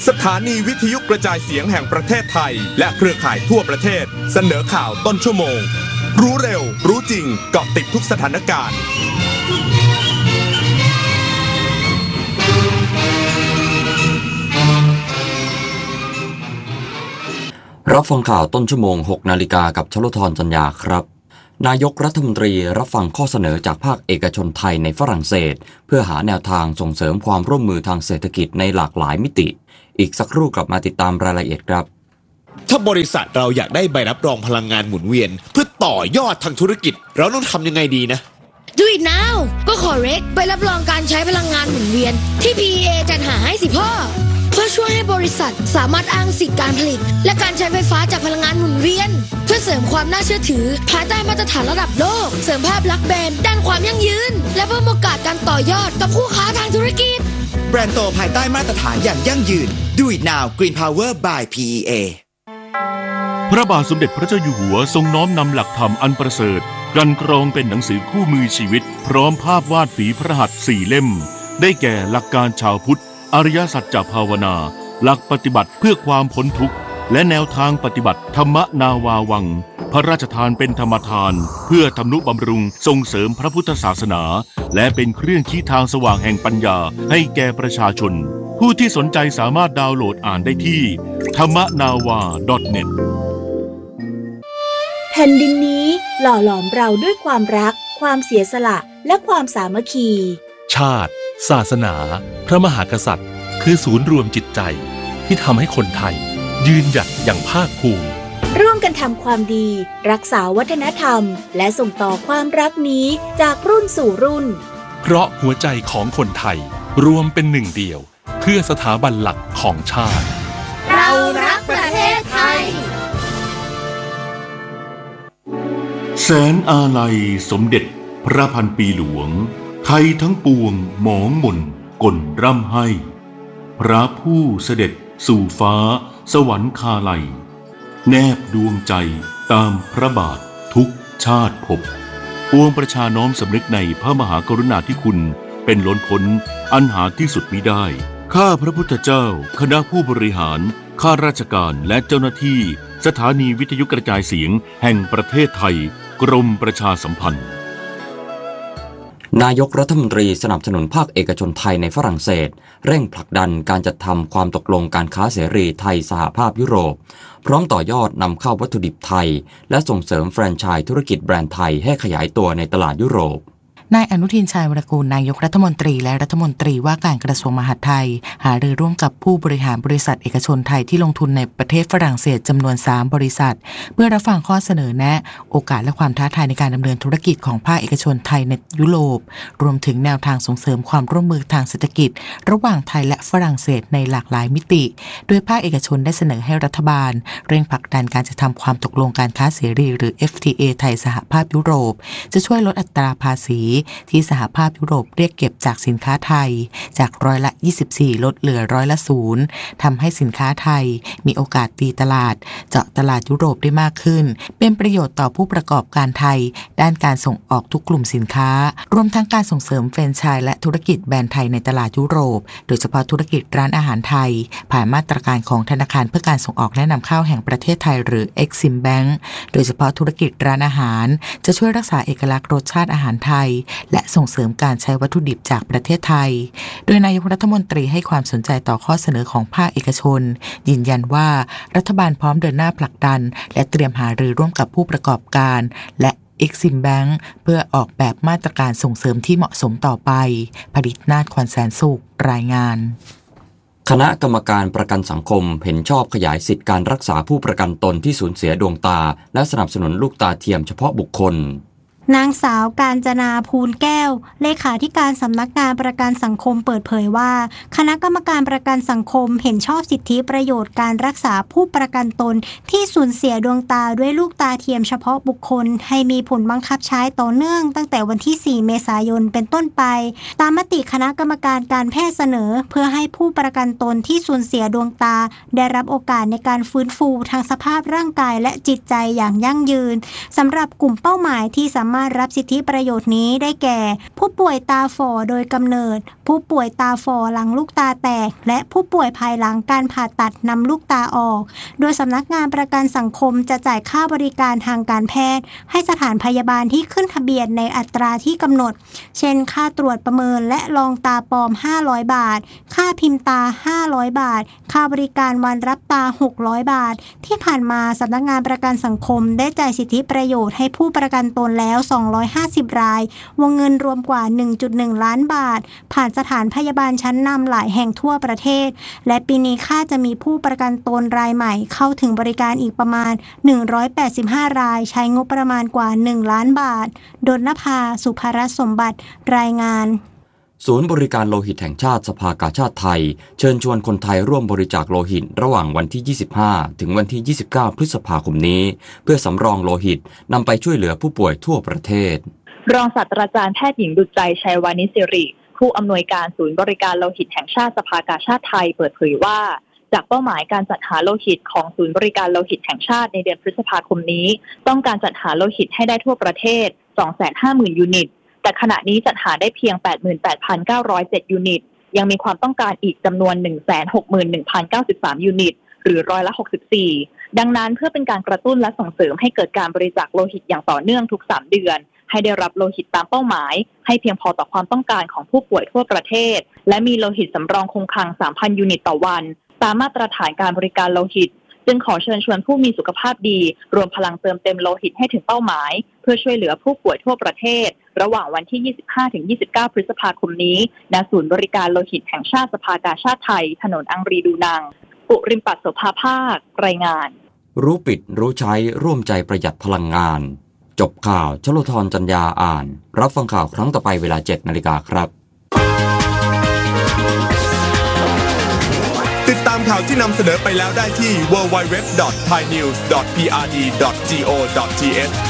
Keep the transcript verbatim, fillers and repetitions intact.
สถานีวิทยุกระจายเสียงแห่งประเทศไทยและเครือข่ายทั่วประเทศเสนอข่าวต้นชั่วโมงรู้เร็วรู้จริงเกาะติดทุกสถานการณ์รับฟังข่าวต้นชั่วโมง หกนาฬิกากับชลธร จัญญาครับนายกรัฐมนตรีรับฟังข้อเสนอจากภาคเอกชนไทยในฝรั่งเศสเพื่อหาแนวทางส่งเสริมความร่วมมือทางเศรษฐกิจในหลากหลายมิติอีกสักครู่กลับมาติดตามรายละเอียดครับถ้าบริษัทเราอยากได้ใบรับรองพลังงานหมุนเวียนเพื่อต่อยอดทางธุรกิจเราต้องทำยังไงดีนะ Do it now ก็ขอเรกใบรับรองการใช้พลังงานหมุนเวียนที่ พี อี เอ จัดหาให้สิพ่อเพื่อช่วยให้บริษัทสามารถอ้างสิทธิการผลิตและการใช้ไฟฟ้าจากพลังงานหมุนเวียนเพื่อเสริมความน่าเชื่อถือภายใต้มาตรฐานระดับโลกเสริมภาพลักษณ์แบรนด์ด้านความยั่งยืนและเพิ่มโอกาสการต่อยอดกับคู่ค้าทางธุรกิจแบรนด์โตภายใต้มาตรฐานอย่างยั่งยืน Do it now Green Power by พี อี เอพระบาทสมเด็จพระเจ้าอยู่หัวทรงน้อมนำหลักธรรมอันประเสริฐกลั่นกรองเป็นหนังสือคู่มือชีวิตพร้อมภาพวาดฝีพระหัตถ์สี่เล่มได้แก่หลักการชาวพุทธอริยสัจจภาวนาหลักปฏิบัติเพื่อความพ้นทุกข์และแนวทางปฏิบัติธรรมนาวาวังพระราชทานเป็นธรรมทานเพื่อทำนุบำรุงส่งเสริมพระพุทธศาสนาและเป็นเครื่องชี้ทางสว่างแห่งปัญญาให้แก่ประชาชนผู้ที่สนใจสามารถดาวน์โหลดอ่านได้ที่ ธรรมนาวา ดอท เน็ตแผ่นดินนี้หล่อหลอมเราด้วยความรักความเสียสละและความสามัคคีชาติศาสนาพระมหากษัตริย์คือศูนย์รวมจิตใจที่ทำให้คนไทยยืนหยัดอย่างภาคภูมิร่วมกันทำความดีรักษาวัฒนธรรมและส่งต่อความรักนี้จากรุ่นสู่รุ่นเพราะหัวใจของคนไทยรวมเป็นหนึ่งเดียวเพื่อสถาบันหลักของชาติเรารักประเทศไทยแสนอาลัยสมเด็จพระพันปีหลวงไทยทั้งปวงหมองหม่นก่นร่ำให้พระผู้เสด็จสู่ฟ้าสวรรคาลัยแนบดวงใจตามพระบาททุกชาติภพปวงประชาน้อมสำนึกในพระมหากรุณาธิคุณเป็นล้นพ้นอันหาที่สุดมิได้ข้าพระพุทธเจ้าคณะผู้บริหารข้าราชการและเจ้าหน้าที่สถานีวิทยุกระจายเสียงแห่งประเทศไทยกรมประชาสัมพันธ์นายกรัฐมนตรีสนับสนุนภาคเอกชนไทยในฝรั่งเศสเร่งผลักดันการจัดทำความตกลงการค้าเสรีไทยสหภาพยุโรปพร้อมต่อยอดนำเข้าวัตถุดิบไทยและส่งเสริมแฟรนไชส์ธุรกิจแบรนด์ไทยให้ขยายตัวในตลาดยุโรปนายอนุทินชาญวรกูลนายกรัฐมนตรีและรัฐมนตรีว่าการกระทรวงมหาดไทยหารือร่วมกับผู้บริหารบริษัทเอกชนไทยที่ลงทุนในประเทศฝรั่งเศสจำนวนสามบริษัทเพื่อรับฟังข้อเสนอแนะโอกาสและความท้าทายในการดำเนินธุรกิจของภาคเอกชนไทยในยุโรปรวมถึงแนวทางส่งเสริมความร่วมมือทางเศรษฐกิจระหว่างไทยและฝรั่งเศสในหลากหลายมิติโดยภาคเอกชนได้เสนอให้รัฐบาลเร่งผลักดันการจัดทำความตกลงการค้าเสรีหรือ เอฟ ที เอ ไทยสหภาพยุโรปจะช่วยลดอัตราภาษีที่สหภาพยุโรปเรียกเก็บจากสินค้าไทยจากร้อยละยี่สิบสี่ลดเหลือร้อยละศูนย์ทำให้สินค้าไทยมีโอกาสตีตลาดเจาะตลาดยุโรปได้มากขึ้นเป็นประโยชน์ต่อผู้ประกอบการไทยด้านการส่งออกทุกกลุ่มสินค้ารวมทั้งการส่งเสริมแฟรนไชส์และธุรกิจแบรนด์ไทยในตลาดยุโรปโดยเฉพาะธุรกิจร้านอาหารไทยผ่านมาตรการของธนาคารเพื่อการส่งออกและนำเข้าแห่งประเทศไทยหรือ Exim Bank โดยเฉพาะธุรกิจร้านอาหารจะช่วยรักษาเอกลักษณ์รสชาติอาหารไทยและส่งเสริมการใช้วัตถุดิบจากประเทศไทยโดยนายกรัฐมนตรีให้ความสนใจต่อข้อเสนอของภาคเอกชนยืนยันว่ารัฐบาลพร้อมเดินหน้าผลักดันและเตรียมหารือร่วมกับผู้ประกอบการและ Exim Bank เพื่อออกแบบมาตรการส่งเสริมที่เหมาะสมต่อไปผลิตนาฏขวัญแสนสุขรายงานคณะกรรมการประกันสังคมเห็นชอบขยายสิทธิการรักษาผู้ประกันตนที่สูญเสียดวงตาและสนับสนุนลูกตาเทียมเฉพาะบุคคลนางสาวกาญจนาภูลแก้วเลขาธิการสำนักงานประกันสังคมเปิดเผยว่าคณะกรรมการประกันสังคมเห็นชอบสิทธิประโยชน์การรักษาผู้ประกันตนที่สูญเสียดวงตาด้วยลูกตาเทียมเฉพาะบุคคลให้มีผลบังคับใช้ต่อเนื่องตั้งแต่วันที่สี่เมษายนเป็นต้นไปตามมติคณะกรรมการการแพทย์เสนอเพื่อให้ผู้ประกันตนที่สูญเสียดวงตาได้รับโอกาสในการฟื้นฟูทางสภาพร่างกายและจิตใจอย่างยั่งยืนสำหรับกลุ่มเป้าหมายที่สามารถารถรับสิทธิประโยชน์นี้ได้แก่ผู้ป่วยตาฝ่อโดยกำเนิดผู้ป่วยตาฝ่อหลังลูกตาแตกและผู้ป่วยภายหลังการผ่าตัดนำลูกตาออกโดยสำนักงานประกันสังคมจะจ่ายค่าบริการทางการแพทย์ให้สถานพยาบาลที่ขึ้นทะเบียนในอัตราที่กำหนดเช่นค่าตรวจประเมินและลองตาปลอมห้าร้อยบาทค่าพิมพ์ตาห้าร้อยบาทค่าบริการวันรับตาหกร้อยบาทที่ผ่านมาสำนักงานประกันสังคมได้จ่ายสิทธิประโยชน์ให้ผู้ประกันตนแล้วสองร้อยห้าสิบรายวงเงินรวมกว่า หนึ่งจุดหนึ่ง ล้านบาทผ่านสถานพยาบาลชั้นนำหลายแห่งทั่วประเทศและปีนี้คาดจะมีผู้ประกันตนรายใหม่เข้าถึงบริการอีกประมาณหนึ่งร้อยแปดสิบห้ารายใช้งบประมาณกว่าหนึ่งล้านบาทดลนภาสุภรัตน์สมบัติรายงานศูนย์บริการโลหิตแห่งชาติสภากาชาดไทยเชิญชวนคนไทยร่วมบริจาคโลหิตระหว่างวันที่ยี่สิบห้าถึงวันที่ยี่สิบเก้าพฤษภาคมนี้เพื่อสำรองโลหิตนำไปช่วยเหลือผู้ป่วยทั่วประเทศรองศาสตราจารย์แพทย์หญิงดุจใจชัยวานิสิริผู้อำนวยการศูนย์บริการโลหิตแห่งชาติสภากาชาดไทยเปิดเผยว่าจากเป้าหมายการจัดหาโลหิตของศูนย์บริการโลหิตแห่งชาติในเดือนพฤษภาคมนี้ต้องการจัดหาโลหิตให้ได้ทั่วประเทศ สองแสนห้าหมื่น ยูนิตแต่ขณะนี้จัดหาได้เพียง แปดหมื่นแปดพันเก้าร้อยเจ็ด ยูนิตยังมีความต้องการอีกจำนวน หนึ่งแสนหกหมื่นหนึ่งพันเก้าสิบสาม ยูนิตหรือร้อยละหกสิบสี่ดังนั้นเพื่อเป็นการกระตุ้นและส่งเสริมให้เกิดการบริจาคโลหิตอย่างต่อเนื่องทุกสามเดือนให้ได้รับโลหิตตามเป้าหมายให้เพียงพอต่อความต้องการของผู้ป่วยทั่วประเทศและมีโลหิตสำรองคงคลัง สามพัน ยูนิตต่อวันตามมาตรฐานการบริการโลหิตจึงขอเชิญชวนผู้มีสุขภาพดีรวมพลังเติมเต็มโลหิตให้ถึงเป้าหมายเพื่อช่วยเหลือผู้ป่วยทั่วประเทศระหว่างวันที่ ยี่สิบห้าถึงยี่สิบเก้า พฤษภาคมนี้ณศูนย์บริการโลหิตแห่งชาติสภากาชาดไทยถนนอังรีดูนังปุริมปัสโสภาภาครายงานรู้ปิดรู้ใช้ร่วมใจประหยัดพลังงานจบข่าวชโลธรจัญญาอ่านรับฟังข่าวครั้งต่อไปเวลา เจ็ดนาฬิกาครับติดตามข่าวที่นำเสนอไปแล้วได้ที่ ดับเบิลยู ดับเบิลยู ดับเบิลยู ดอท ไทยนิวส์ ดอท พี อาร์ ดี ดอท จี โอ ดอท ที เอช